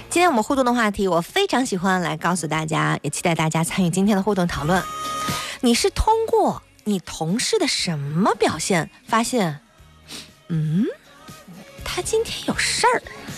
今天我们互动的话题，我非常喜欢来告诉大家，也期待大家参与今天的互动讨论。你是通过你同事的什么表现发现，他今天有事儿？